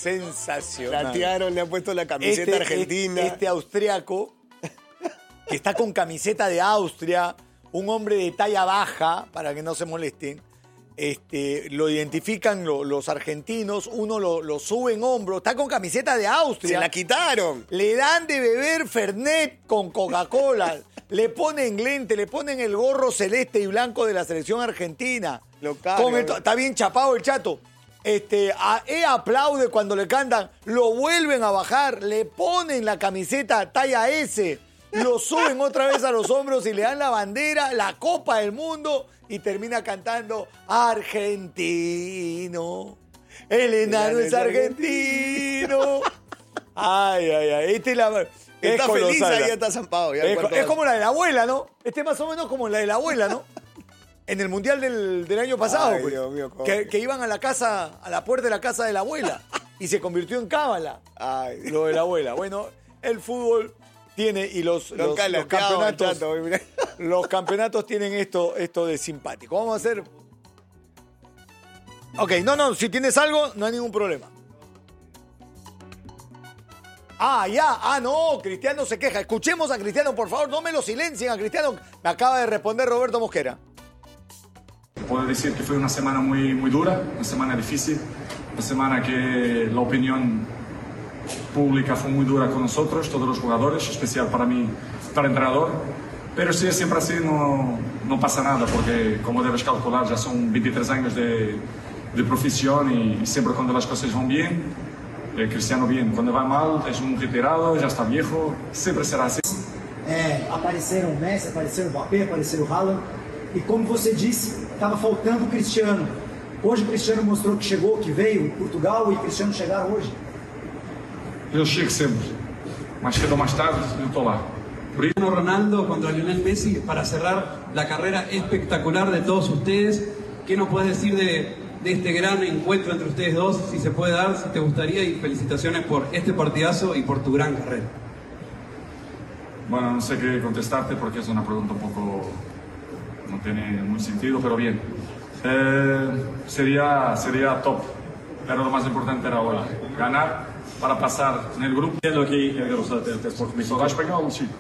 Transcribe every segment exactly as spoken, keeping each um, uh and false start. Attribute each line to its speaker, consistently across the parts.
Speaker 1: sensacional.
Speaker 2: Platearon, le han puesto la camiseta
Speaker 1: este,
Speaker 2: argentina.
Speaker 1: Este, este austriaco, que está con camiseta de Austria, un hombre de talla baja, para que no se molesten, este, lo identifican lo, los argentinos, uno lo, lo sube en hombro, está con camiseta de Austria.
Speaker 2: Se la quitaron.
Speaker 1: Le dan de beber Fernet con Coca-Cola, le ponen lente, le ponen el gorro celeste y blanco de la selección argentina.
Speaker 2: Lo cargan.
Speaker 1: Con el, está bien chapado el chato. Este, a, e aplaude cuando le cantan, lo vuelven a bajar, le ponen la camiseta talla S, lo suben otra vez a los hombros y le dan la bandera, la Copa del Mundo y termina cantando argentino. El enano es argentino. Ay, ay, ay. Este es la,
Speaker 2: está
Speaker 1: es
Speaker 2: feliz,
Speaker 1: colosal.
Speaker 2: ya está zampado. Ya
Speaker 1: es, es como la de la abuela, ¿no? Este es más o menos como la de la abuela, ¿no? En el mundial del, del año pasado,
Speaker 2: Ay,
Speaker 1: pues,
Speaker 2: Dios mío,
Speaker 1: que, que iban a la casa, a la puerta de la casa de la abuela y se convirtió en cábala.
Speaker 2: Ay.
Speaker 1: Lo de la abuela. Bueno, el fútbol tiene y los, los, los, los campeonatos,
Speaker 2: chato,
Speaker 1: los campeonatos tienen esto, esto de simpático. Vamos a hacer. Ok, no, no, si tienes algo, no hay ningún problema. Ah, ya, ah, no, Cristiano se queja. Escuchemos a Cristiano, por favor, no me lo silencien a Cristiano. Me acaba de responder Roberto Mosquera.
Speaker 3: Puedo decir que fue una semana muy, muy dura, una semana difícil, una semana que la opinión pública fue muy dura con nosotros, todos los jugadores, especial para mí, para el entrenador. Pero si es siempre así, no, no pasa nada, porque como debes calcular, ya son veintitrés años de, de profesión y siempre cuando las cosas van bien, eh, Cristiano bien, cuando va mal es un retirado, já está viejo, sempre será assim.
Speaker 4: É, apareceram o Messi, apareceram o Mbappé, apareceram o Haaland, e como você disse, estava faltando o Cristiano. Hoje o Cristiano mostrou que chegou, que veio, Portugal e o Cristiano chegaram hoje.
Speaker 3: Eu chego sempre, mais cedo ou mais tarde eu estou lá.
Speaker 5: Cristiano Ronaldo contra Lionel Messi para cerrar la carrera espectacular de todos ustedes. ¿Qué nos puedes decir de, de este gran encuentro entre ustedes dos? Si se puede dar, si te gustaría, y felicitaciones por este partidazo y por tu gran carrera.
Speaker 3: Bueno, no sé qué contestarte porque es una pregunta un poco... no tiene muy sentido, pero bien. Eh, sería, sería top, pero lo más importante era hoy, ganar para pasar en el grupo.
Speaker 6: Aqui,
Speaker 3: Só dá espanhol, chico.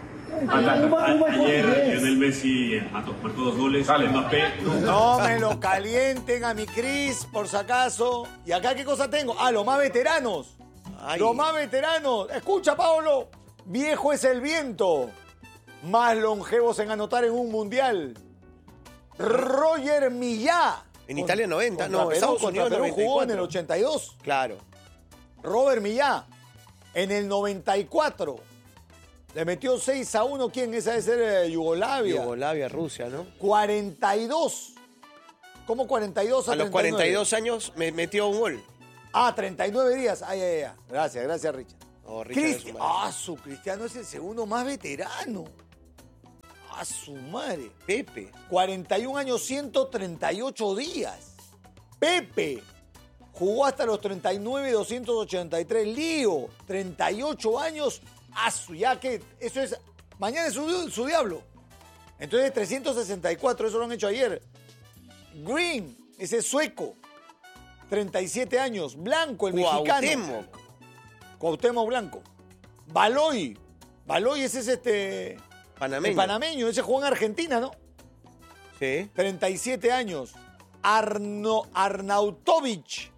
Speaker 6: Ayer Lionel Messi marcó dos goles,
Speaker 3: Dale.
Speaker 6: Mbappé.
Speaker 1: No me lo calienten a mi Cris, por si acaso. ¿Y acá qué cosa tengo? Ah, los más veteranos.
Speaker 2: Ay.
Speaker 1: Los más veteranos. Escucha, Pablo. Viejo es el viento. Más longevos en anotar en un mundial. Roger Millá.
Speaker 2: En Italia noventa,
Speaker 1: Contra
Speaker 2: no,
Speaker 1: Perú,
Speaker 2: Estados
Speaker 1: contra
Speaker 2: Unidos
Speaker 1: Perú
Speaker 2: noventa y
Speaker 1: jugó en
Speaker 2: cuatro.
Speaker 1: el ochenta y dos.
Speaker 2: Claro.
Speaker 1: Robert Millá. En el noventa y cuatro. Le metió seis a uno. ¿Quién? Esa debe ser eh, Yugoslavia.
Speaker 2: Yugoslavia, Rusia, ¿no?
Speaker 1: cuarenta y dos. ¿Cómo cuarenta y dos a,
Speaker 2: A los
Speaker 1: treinta y nueve?
Speaker 2: cuarenta y dos años me metió un gol.
Speaker 1: Ah, treinta y nueve días. Ay, ay, ay. Gracias, gracias, Richard.
Speaker 2: Oh, Richard es
Speaker 1: Cristi-
Speaker 2: un madre.
Speaker 1: ah, su Cristiano es el segundo más veterano. A su madre.
Speaker 2: Pepe.
Speaker 1: cuarenta y un años, ciento treinta y ocho días. Pepe jugó hasta los treinta y nueve, doscientos ochenta y tres. Lío, treinta y ocho años. A su, ya que eso es. Mañana es su, su diablo. Entonces, trescientos sesenta y cuatro, eso lo han hecho ayer. Green, ese es sueco. treinta y siete años. Blanco, el mexicano.
Speaker 2: Cuauhtémoc.
Speaker 1: Cuauhtémoc Blanco. Baloy. Baloy, ese es este.
Speaker 2: Panameño.
Speaker 1: El panameño, ese jugó en Argentina, ¿no?
Speaker 2: Sí.
Speaker 1: treinta y siete años. Arno, Arnautovic.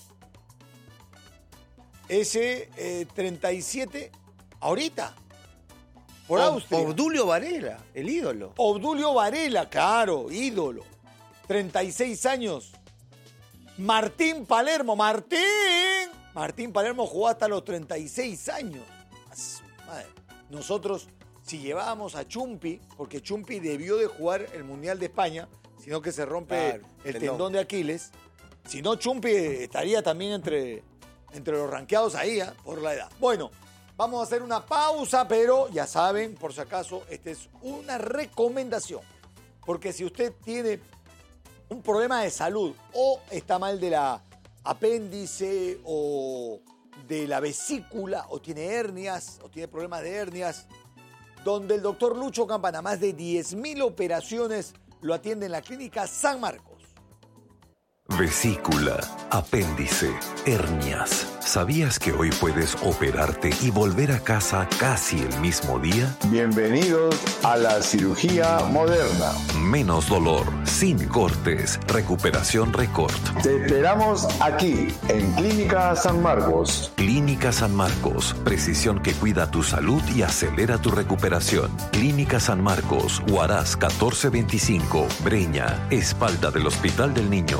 Speaker 1: Ese eh, treinta y siete ahorita. Por
Speaker 2: Ob-
Speaker 1: Austria.
Speaker 2: Obdulio Varela, el ídolo.
Speaker 1: Obdulio Varela, claro, ídolo. treinta y seis años. Martín Palermo. Martín. Martín Palermo jugó hasta los treinta y seis años. A su madre. Nosotros, si llevábamos a Chumpi, porque Chumpi debió de jugar el Mundial de España, sino que se rompe
Speaker 2: Claro,
Speaker 1: el
Speaker 2: tendón.
Speaker 1: tendón de Aquiles. Si no, Chumpi estaría también entre, entre los ranqueados ahí, ¿eh? Por la edad. Bueno, vamos a hacer una pausa, pero ya saben, por si acaso, esta es una recomendación. Porque si usted tiene un problema de salud o está mal de la apéndice o de la vesícula o tiene hernias o tiene problemas de hernias, donde el doctor Lucho Campana, más de diez mil operaciones, lo atiende en la clínica San Marcos.
Speaker 7: vesícula, apéndice, hernias. ¿Sabías que hoy puedes operarte y volver a casa casi el mismo día?
Speaker 8: Bienvenidos a la cirugía moderna.
Speaker 7: Menos dolor, sin cortes, recuperación récord.
Speaker 8: Te esperamos aquí, en Clínica San Marcos.
Speaker 7: Clínica San Marcos, precisión que cuida tu salud y acelera tu recuperación. Clínica San Marcos, Huaraz catorce veinticinco, Breña, espalda del Hospital del Niño.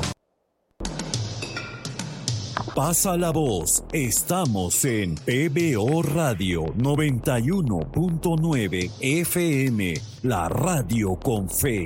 Speaker 9: Pasa la voz, estamos en P B O Radio noventa y uno punto nueve F M, la radio con fe.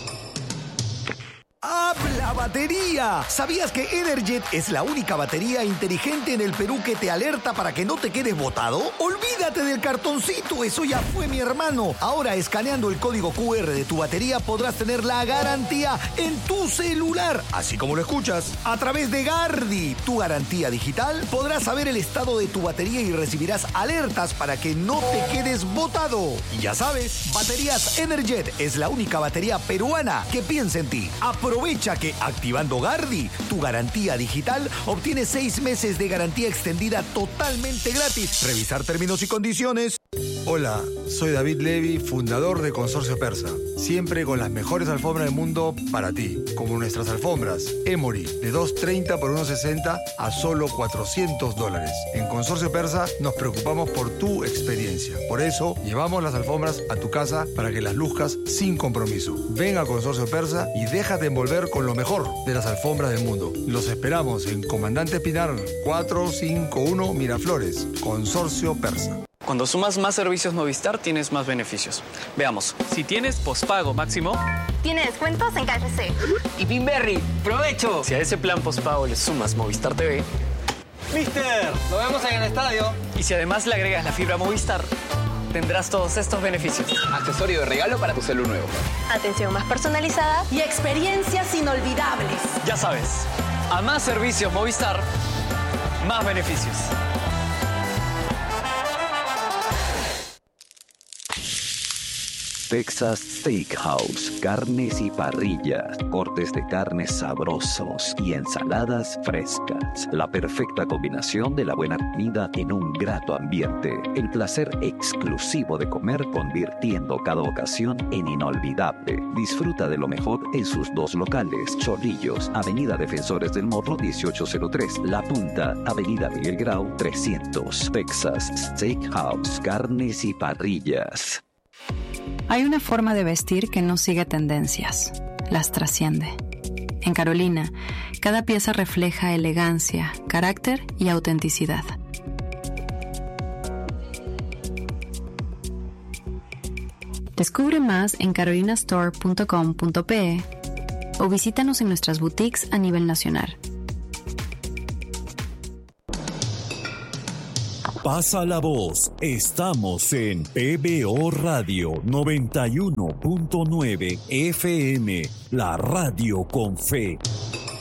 Speaker 10: ¡Habla batería! ¿Sabías que Energet es la única batería inteligente en el Perú que te alerta para que no te quedes botado? ¡Olvídate del cartoncito! ¡Eso ya fue, mi hermano! Ahora, escaneando el código Q R de tu batería, podrás tener la garantía en tu celular. Así como lo escuchas. A través de Gardi, tu garantía digital, podrás saber el estado de tu batería y recibirás alertas para que no te quedes botado. Y ya sabes, Baterías Energet es la única batería peruana que piensa en ti. Aprovecha que activando Gardi, tu garantía digital, obtienes seis meses de garantía extendida totalmente gratis. Revisar términos y condiciones.
Speaker 11: Hola, soy David Levy, fundador de Consorcio Persa. Siempre con las mejores alfombras del mundo para ti, como nuestras alfombras Emory, de dos treinta por uno sesenta a solo cuatrocientos dólares. En Consorcio Persa nos preocupamos por tu experiencia. Por eso, llevamos las alfombras a tu casa para que las luzcas sin compromiso. Ven a Consorcio Persa y déjate envolver con lo mejor de las alfombras del mundo. Los esperamos en Comandante Pinar cuatrocientos cincuenta y uno Miraflores, Consorcio Persa.
Speaker 12: Cuando sumas más servicios Movistar, tienes más beneficios. Veamos, si tienes pospago máximo...
Speaker 13: Tiene descuentos en K F C.
Speaker 12: Y Pinberry, ¡provecho! Si a ese plan pospago le sumas Movistar T V...
Speaker 14: ¡Mister! ¡Lo vemos en el estadio!
Speaker 12: Y si además le agregas la fibra Movistar, tendrás todos estos beneficios.
Speaker 14: Accesorio de regalo para tu celu nuevo.
Speaker 13: Atención más personalizada y experiencias inolvidables.
Speaker 12: Ya sabes, a más servicios Movistar, más beneficios.
Speaker 15: Texas Steakhouse, carnes y parrillas, cortes de carnes sabrosos y ensaladas frescas. La perfecta combinación de la buena comida en un grato ambiente. El placer exclusivo de comer convirtiendo cada ocasión en inolvidable. Disfruta de lo mejor en sus dos locales. Chorrillos, Avenida Defensores del Morro dieciocho cero tres. La Punta, Avenida Miguel Grau trescientos. Texas Steakhouse, carnes y parrillas.
Speaker 16: Hay una forma de vestir que no sigue tendencias, las trasciende. En Carolina, cada pieza refleja elegancia, carácter y autenticidad. Descubre más en carolina store punto com punto pe o visítanos en nuestras boutiques a nivel nacional.
Speaker 9: Pasa la voz, estamos en P B O Radio noventa y uno punto nueve F M, la radio con fe.